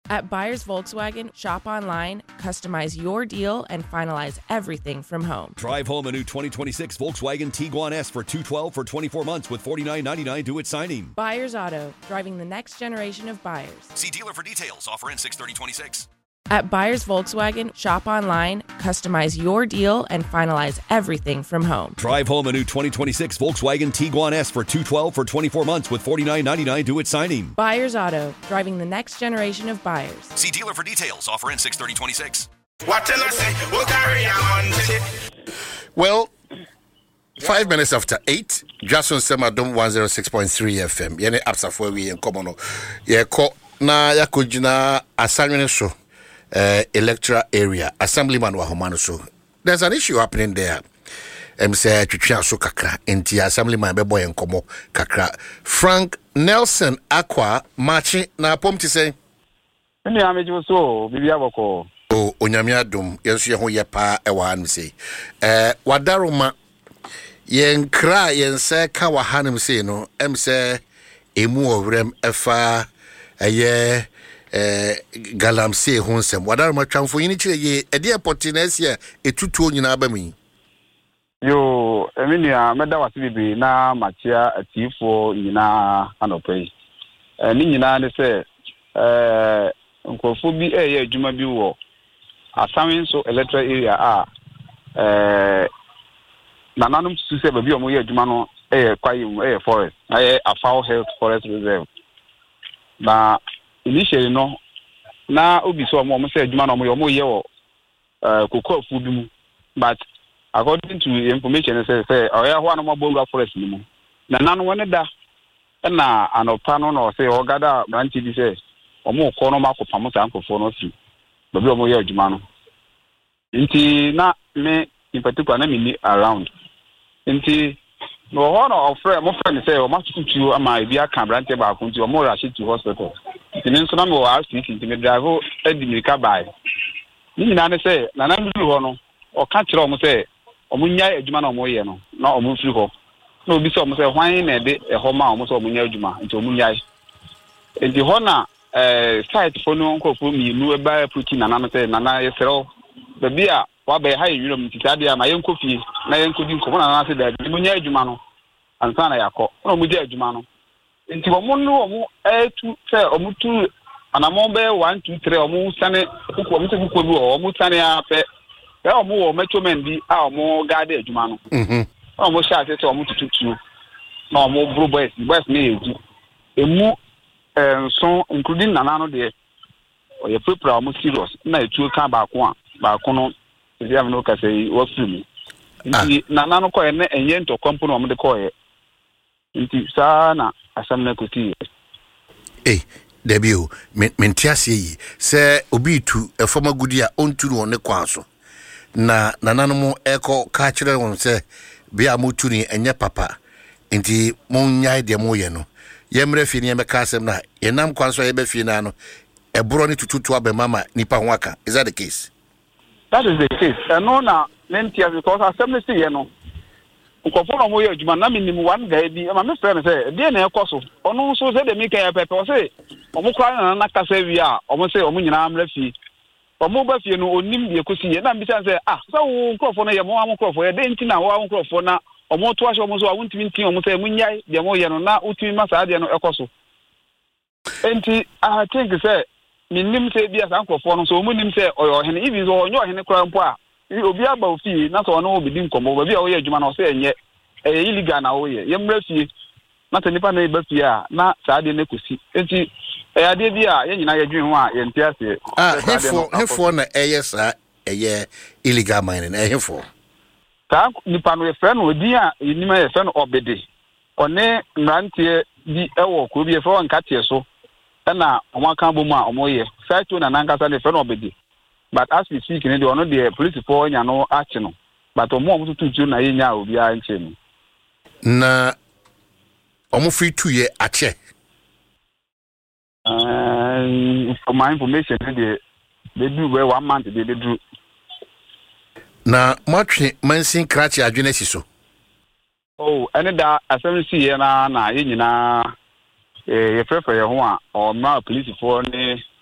At Buyers Volkswagen, shop online, customize your deal, and finalize everything from home. Drive home a new 2026 Volkswagen Tiguan S for $212 for 24 months with $49.99 due at signing. Buyers Auto, driving the next generation of buyers. See dealer for details. Offer ends 6/30/26. At Buyers Volkswagen, shop online, customize your deal, and finalize everything from home. Drive home a new 2026 Volkswagen Tiguan S for $212 for 24 months with $49.99 due at signing. Buyers Auto, driving the next generation of buyers. See dealer for details. Offer ends 6/30/26. What can I say? We'll carry on. Well, 5 minutes after 8, Jason Semadom 106.3 FM. Yene apsa for we in common. Ye ko na yakujina assignment show. Electoral area assemblyman wa homano so there's an issue happening there say twitwa so kakra enti assemblyman be boy enkomo kakra Frank Nelson Akwa marching na pomti say eni ameji so bibia boko o onyame adom yenso ye ho ye pa e wa han say wadaroma yen kra yen say ka wa hanim say no say emu owrem efa eye galamse honsem wadar ma tramfo yini kire ye ede airportness ye etutuo nyina abami yo eminia meda wasibibi na machia atifo nyina anopai ni nyina ne se nkofo bi ye adwuma bi wo asawen so electoral area nananum su se ba bi omo ye adwuma no kwayi forest Afao Health Forest Reserve na initially no na obi so mo say adwuma no mo ye wo kokofu bi mu but according to information say oya ho anoma bonga forest ni mu na nanu woni da na anopa no no say ogada branch bi say omo ko no makopam sa ankofo no fi babi omo ye adwuma no nti na me in particular na me ni around nti no one of friend mo friend say o ma tutu ama bi aka branch ba ko nti omo rush to hospital nti nso na me wa ask nti me drive edimika by ni nyina ne say na na ndu ho no o ka kire omo say omo nya adwuma na omo ye no na omo firi ho na obi say omo say hwan na de ho ma omo say omo nya adwuma nti omo nya nti ho na site fo no nkofo mi nu eba protein na na say na na yesero ba bia wa be ha yirom nti tade ama yenkofi na yenkodi nkomo na na say da omo nya adwuma no ansa na yakọ na omo nya adwuma no nti omo no omo etu say omo tu anamo be 1 2 3 omo sane kuko omo se kuko bi omo sane ape e omo wo measurement bi a omo gade adwuma no omo sha say omo tututu na omo bro boys na eju emu so including nanano de oye prepare omo serious na etu ka ba ko no we have no say what film nti nanano ko ene enye nto company omo de ko ye nti sa na asamna kuti debio mentiase yi se obi tu efoma gudi a onturu won ne kwaso na nananom eko ka kire won se bia motuni enye papa nti monnyai de moye no yemre fi ne yemeka asem na yenam kwanso yebe fi na no ebro ne tututu abemama nipa ho aka. Is that the case? That is the case. No na mentia because assembly see ye no nkofo no mo ye adwuma na minimum one guy bi ma me friend say de na ekoso ono so say de me kan pepe o say omo kwa na kasa wi a omo say omo nyina amra fi omo ba fi no onim de ekosi ye na mbisa say so wo nkofo no ye mo am nkofo ye de nti na wo nkofo na omo to ahye omo so wo ntimi nti omo say munyai de mo ye no na utimi masa de no ekoso enti I think say minim say bia san nkofo no so omo nim say oyo hene even so onyo hene kra mpo a obi aba ofi na so no obidi nkomo ba bia wo ye adwuma na say enye illegal na wo ye yemra fie na tanipa na eba fie a na saade na kosi enti ade bia ye nyina ye dwen ho a ye ntiase hefo na sa illegal mining hefo ka nipa no ye friend no odi a yinima ye friend obede one nrantie bi ewo ko bi e fo nkatie so na omo kan bomu a omo ye site na nankasa ne friend obede. But as we speak, they are not the police for no action. But omo tutu na yenya obi a nche na omo free 2 year ache. For my information, they do where 1 month they do. Na matwe mansin krachi adwene siso. Oh, and that assembly na yenyina ye prefer ye ho a o ma police for ne